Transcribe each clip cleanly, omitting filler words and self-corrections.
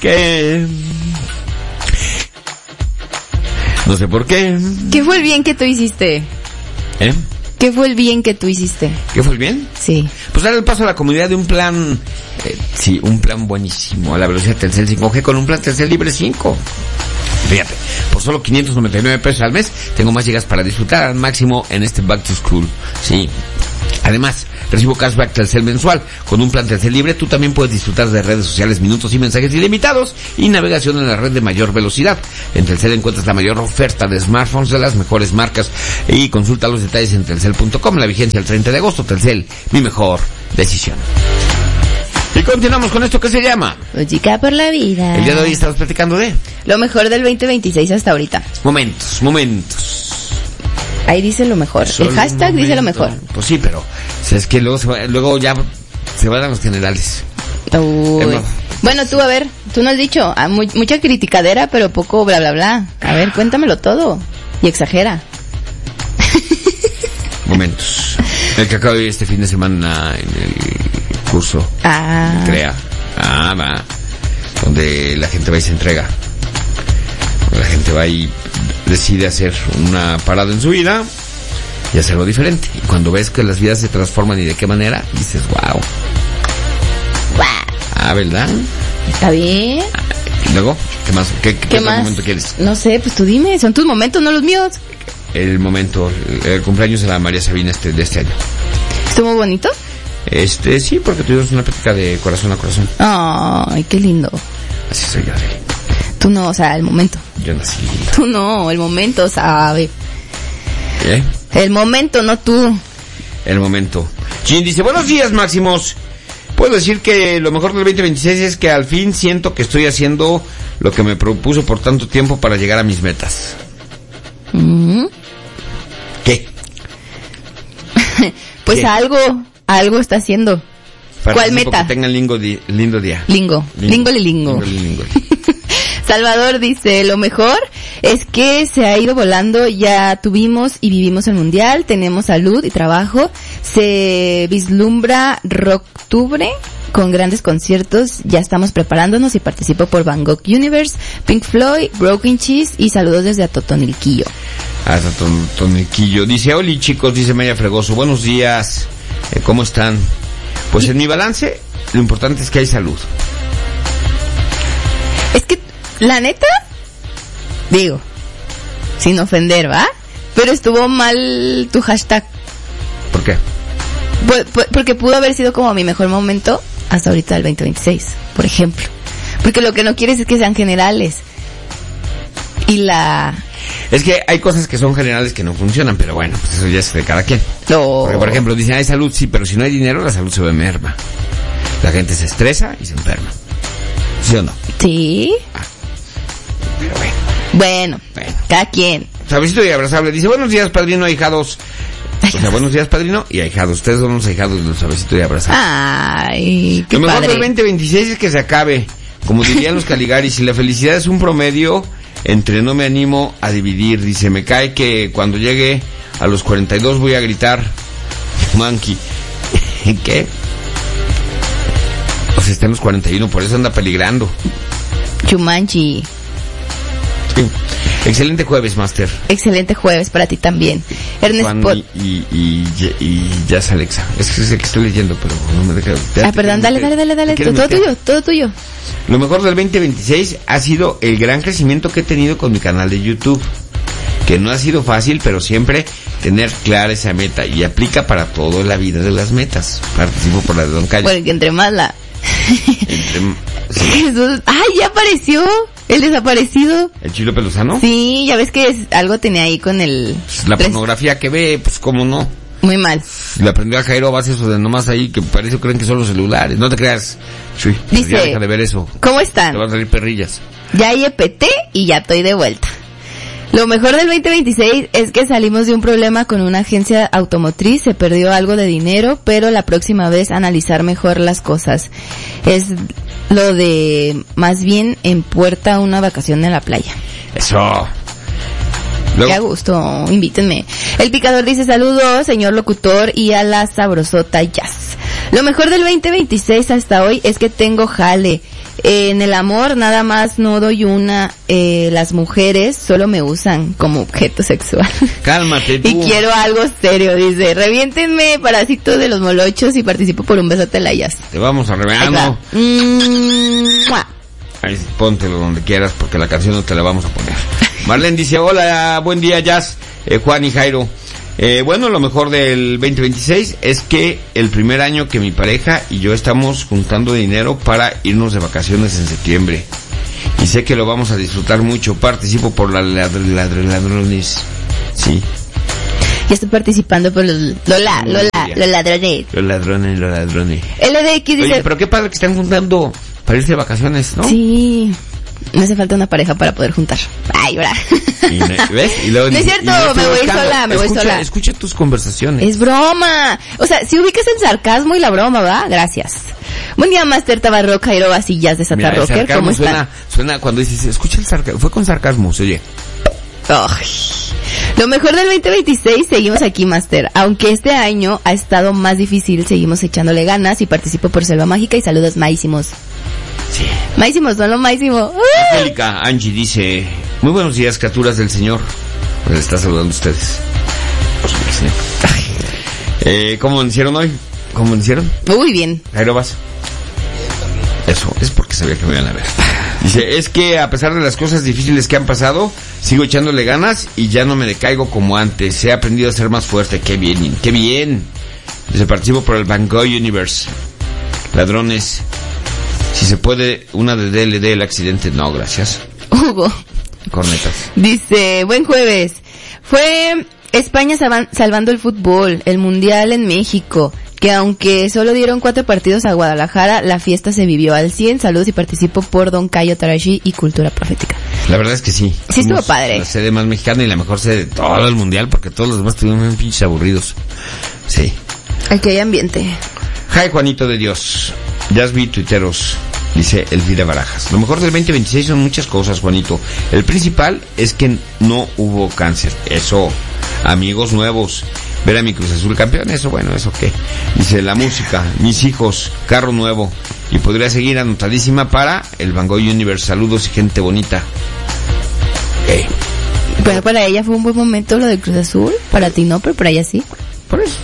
que... No sé por qué. ¿Qué fue el bien que tú hiciste? ¿Qué fue el bien que tú hiciste? ¿Qué fue el bien? Sí. Pues dar el paso a la comunidad de un plan, sí, un plan buenísimo, a la velocidad Telcel 5G con un plan Telcel Libre 5. Fíjate, por solo 599 pesos al mes, tengo más gigas para disfrutar al máximo en este Back to School. Sí. Además, recibo cashback Telcel mensual. Con un plan Telcel Libre, tú también puedes disfrutar de redes sociales, minutos y mensajes ilimitados y navegación en la red de mayor velocidad. En Telcel encuentras la mayor oferta de smartphones de las mejores marcas y consulta los detalles en telcel.com. La vigencia el 30 de agosto. Telcel, mi mejor decisión. Y continuamos con esto que se llama Música por la vida. El día de hoy estamos platicando de lo mejor del 2026 hasta ahorita. Momentos. Ahí dice lo mejor. Solo el hashtag dice lo mejor. Pues sí, pero es que luego ya se van a los generales. Uy. Bueno, tú, a ver, tú no has dicho mucha criticadera, pero poco bla bla bla. A ver, cuéntamelo todo. Y exagera. Momentos. El que acabo de ir este fin de semana en el curso. CREA. Va. Donde la gente va y se entrega. La gente va y decide hacer una parada en su vida y hacerlo diferente. Y cuando ves que las vidas se transforman y de qué manera, dices, wow. ¿Verdad? Está bien. ¿Y luego? ¿Qué más? ¿Qué más momento quieres? No sé, pues tú dime, son tus momentos, no los míos. El momento, el cumpleaños de la María Sabina de este año. ¿Estuvo muy bonito? Sí, porque tuvimos una plática de corazón a corazón. Ay, qué lindo. Así soy yo, Adeli. Tú no, o sea, el momento. Yo nací lindo. Tú no, el momento, sabe. ¿Qué? El momento, no tú. El momento. Jim dice, buenos días, Máximos. Puedo decir que lo mejor del 2026 es que al fin siento que estoy haciendo lo que me propuso por tanto tiempo para llegar a mis metas. ¿Qué? Pues ¿qué? algo está haciendo. ¿Cuál meta? Que tengan lindo día. Lingo. Salvador dice, lo mejor es que se ha ido volando, ya tuvimos y vivimos el mundial, tenemos salud y trabajo, se vislumbra Rocktubre con grandes conciertos, ya estamos preparándonos y participo por Van Gogh Universe, Pink Floyd, Broken Cheese y saludos desde Atotonilquillo. Atotonilquillo. Dice, oli chicos, dice Maya Fregoso, buenos días, ¿cómo están? Pues en mi balance, lo importante es que hay salud. Es que, la neta, digo, sin ofender, ¿va? Pero estuvo mal tu hashtag. ¿Por qué? Porque pudo haber sido como mi mejor momento hasta ahorita del 2026, por ejemplo. Porque lo que no quieres es que sean generales. Es que hay cosas que son generales que no funcionan, pero bueno, pues eso ya es de cada quien. No. Porque, por ejemplo, dicen, hay salud, sí, pero si no hay dinero, la salud se merma. La gente se estresa y se enferma. ¿Sí o no? Sí. Pero bueno, cada quien. Sabecito y abrazable. Dice, buenos días, padrino, ahijados. O sea, buenos días, padrino y ahijados. Ustedes son los ahijados de los Sabecito y abrazable. Ay, qué Lo mejor padre. del 2026 es que se acabe. Como dirían los Caligaris, si la felicidad es un promedio, entre no me animo a dividir. Dice, me cae que cuando llegue a los 42 voy a gritar, Monkey. ¿Qué? O sea, está en los 41, por eso anda peligrando. Chumanchi. Sí. Excelente jueves, Master. Excelente jueves para ti también. Ernest Juan y Jazz Alexa. Es que estoy leyendo, pero no me deja. Perdón, dale. Todo tuyo. Lo mejor del 2026 ha sido el gran crecimiento que he tenido con mi canal de YouTube. Que no ha sido fácil, pero siempre tener clara esa meta. Y aplica para todo en la vida de las metas. Participo por la de Don Calle. Bueno, que entre más la... Sí. Jesús, ¡ay, ya apareció! El desaparecido. ¿El Chilo Peluzano? Sí, ya ves que algo tenía ahí con el... Pues la pornografía que ve, pues cómo no. Muy mal. Le aprendió a Jairo base eso de nomás ahí, que parece que creen que son los celulares. No te creas. Chuy, dice, ya deja de ver eso. ¿Cómo están? Te van a salir perrillas. Ya EPT y ya estoy de vuelta. Lo mejor del 2026 es que salimos de un problema con una agencia automotriz, se perdió algo de dinero, pero la próxima vez analizar mejor las cosas. Es lo de más bien en puerta una vacación en la playa. Eso. Qué a gusto, invítenme. El Picador dice, saludos, señor locutor, y a la sabrosota Jazz. Lo mejor del 2026 hasta hoy es que tengo jale. En el amor nada más no doy una, las mujeres solo me usan como objeto sexual. Cálmate tú. Y quiero algo serio, dice, reviéntenme parásitos de los molochos y participo por un beso te layas. Te vamos a revelar, ¿no? Ahí, póntelo donde quieras porque la canción no te la vamos a poner. Marlene dice, hola, buen día Jazz, Juan y Jairo. Bueno, lo mejor del 2026 es que el primer año que mi pareja y yo estamos juntando dinero para irnos de vacaciones en septiembre. Y sé que lo vamos a disfrutar mucho. Participo por los ladrones. Sí. Ya estoy participando por los ladrones. Los ladrones. LDX dice... Oye, pero qué padre que están juntando para irse de vacaciones, ¿no? Sí. Me hace falta una pareja para poder juntar. Ay, ¿verdad? ¿Ves? Y luego, no es cierto, me voy sola. Escucha tus conversaciones. Es broma. O sea, si ubicas el sarcasmo y la broma, ¿va? Gracias. Buen día, Master Tabarro, Jairo Vasillas de Santa Rocker. ¿Cómo están? Suena cuando dices, escucha el sarcasmo. Fue con sarcasmo, se oye. Ay. Lo mejor del 2026, seguimos aquí, Master. Aunque este año ha estado más difícil, seguimos echándole ganas y participo por Selva Mágica y saludos máximos. Sí. Máximos, son lo máximo. Angélica Angie dice, muy buenos días, criaturas del Señor. Les está saludando a ustedes. ¿Cómo hicieron hoy? ¿Cómo hicieron? Muy bien. Jairo, vas. Eso, es porque sabía que me iban a ver. Dice, es que a pesar de las cosas difíciles que han pasado, sigo echándole ganas y ya no me decaigo como antes. He aprendido a ser más fuerte. ¡Qué bien! ¡Qué bien! Dice, participo por el Van Gogh Universe. Ladrones. Si se puede, una de DLD, el accidente. No, gracias. Hugo. Cornetas. Dice, buen jueves. Fue España salvando el fútbol, el mundial en México, que aunque solo dieron 4 partidos a Guadalajara, la fiesta se vivió al 100. Saludos y participo por Don Cayo Tarashi y Cultura Profética. La verdad es que sí. Sí estuvo padre. La sede más mexicana y la mejor sede de todo el mundial, porque todos los demás estuvieron bien pinches aburridos. Sí. Aquí hay ambiente. Hi, Juanito de Dios. Ya vi tuiteros, dice Elvira Barajas. Lo mejor del 2026 son muchas cosas, Juanito. El principal es que no hubo cáncer. Eso, amigos nuevos, ver a mi Cruz Azul campeón, eso bueno, eso qué. Dice la música, mis hijos, carro nuevo. Y podría seguir anotadísima para el Van Gogh Universe. Saludos y gente bonita. Okay. Bueno, para ella fue un buen momento lo del Cruz Azul, para ti no, pero para ella sí. Por eso.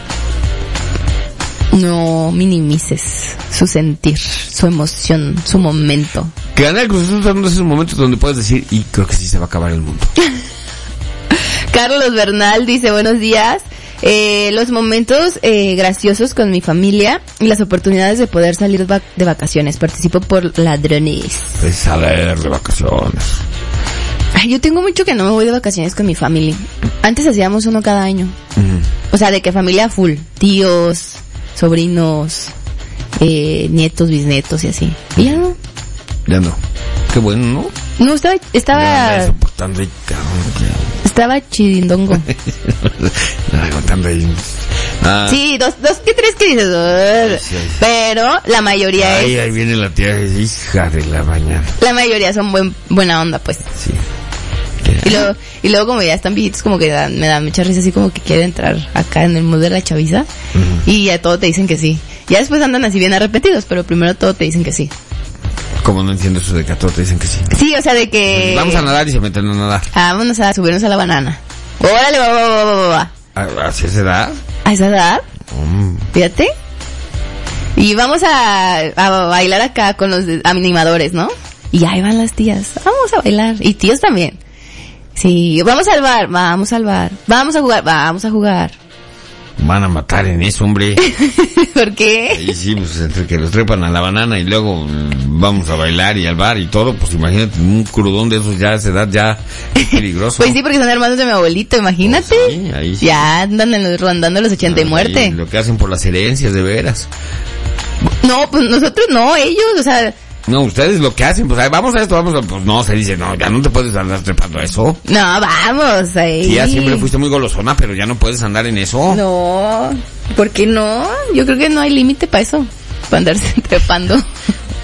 No minimices su sentir, su emoción, su momento. Que ganar el Cruz Azul son esos momentos donde puedes decir, y creo que sí se va a acabar el mundo. Carlos Bernal dice, buenos días. Los momentos graciosos con mi familia y las oportunidades de poder salir de vacaciones. Participo por ladrones. De salir de vacaciones. Ay, yo tengo mucho que no me voy de vacaciones con mi familia. Antes hacíamos uno cada año. O sea, de que familia full. Tíos, sobrinos, nietos, bisnietos y así. Y ya no. Ya no. Qué bueno, ¿no? No, estaba chirindongo. Sí, dos, ¿qué tres que dices? Sí. Pero la mayoría es... Ahí viene la tía, hija de la mañana. La mayoría son buena onda, pues. Sí. Y luego como ya están viejitos, como que me da mucha risa, así como que quieren entrar acá en el mood de la chaviza. Y ya todo te dicen que sí. Ya después andan así bien arrepentidos, pero primero todo te dicen que sí. Como no entiendo eso de que a todos te dicen que sí. Sí, o sea, de que... Vamos a nadar y se meten a nadar. Vámonos a subirnos a la banana. Órale, va. ¿A esa edad? ¿A esa edad? Fíjate. Y vamos a bailar acá con los animadores, ¿no? Y ahí van las tías. Vamos a bailar. Y tíos también. Sí, vamos al bar. Vamos a jugar. Van a matar en eso, hombre. ¿Por qué? Y sí, pues entre que los trepan a la banana y luego vamos a bailar y al bar y todo, pues imagínate, un crudón de esos ya a esa edad ya es peligroso. Pues sí, porque son hermanos de mi abuelito, imagínate. Oh, sí, ahí sí. Ya andan rondando los 80 y muerte. Lo que hacen por las herencias, de veras. No, pues nosotros no, ellos, o sea... No, ustedes lo que hacen, pues vamos a esto, pues no, se dice, no, ya no te puedes andar trepando a eso. No, vamos, ahí. Sí, ya siempre fuiste muy golosona, pero ya no puedes andar en eso. No, ¿por qué no? Yo creo que no hay límite para eso, para andarse trepando.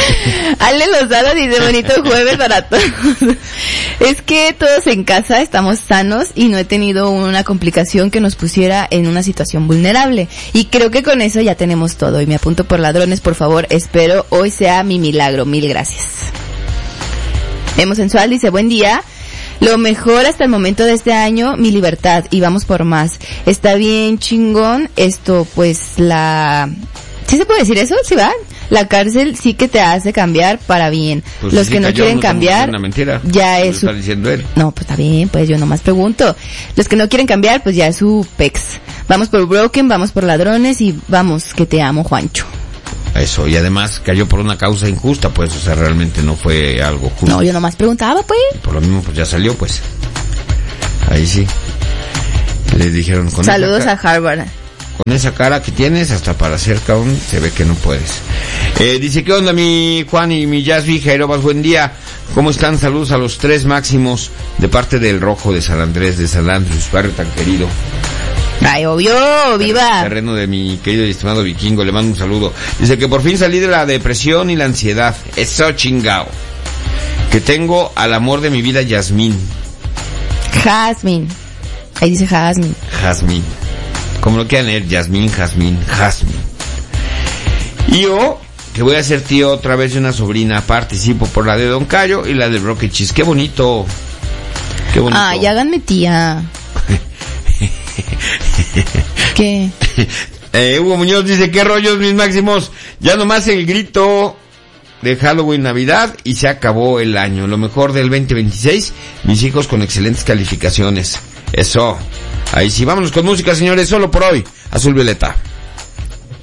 Ale Lozano dice, bonito jueves para todos. Es que todos en casa estamos sanos y no he tenido una complicación que nos pusiera en una situación vulnerable. Y creo que con eso ya tenemos todo. Y me apunto por ladrones, por favor. Espero hoy sea mi milagro. Mil gracias. Emo Sensual dice, buen día. Lo mejor hasta el momento de este año, mi libertad. Y vamos por más. Está bien chingón esto, pues ¿sí se puede decir eso? ¿Sí va? La cárcel sí que te hace cambiar para bien. Pues los sí, que no quieren cambiar, una mentira. ya es su... está diciendo él. No, pues está bien, pues yo nomás pregunto. Los que no quieren cambiar, pues ya es su pex. Vamos por Broken, vamos por ladrones y vamos, que te amo, Juancho. Eso, y además cayó por una causa injusta, pues, o sea, realmente no fue algo justo. No, yo nomás preguntaba, pues. Y por lo mismo, pues ya salió, pues. Ahí sí. Le dijeron con saludos a Harvard. Con esa cara que tienes, hasta para hacer cabrón, se ve que no puedes. Dice, ¿qué onda mi Juan y mi Jasby Jairobas? Buen día. ¿Cómo están? Saludos a los 3 máximos de parte del Rojo de San Andrés, de San Andrés, barrio tan querido. Ay, obvio, viva. Terreno de mi querido y estimado vikingo, le mando un saludo. Dice que por fin salí de la depresión y la ansiedad. Eso chingao. Que tengo al amor de mi vida, Yasmín. Jasmine. Ahí dice Jasmine. Jasmine. Como lo quieran leer, Yasmín, Jasmine. Y yo, que voy a ser tío otra vez de una sobrina, participo por la de Don Cayo y la de Roquechis. ¡Qué bonito! ¡Qué bonito! Ay, háganme tía. ¿Qué? Hugo Muñoz dice, ¿qué rollos mis máximos? Ya nomás el grito de Halloween, Navidad y se acabó el año. Lo mejor del 2026, mis hijos con excelentes calificaciones. Eso. Ahí sí, vámonos con música, señores, solo por hoy. Azul Violeta.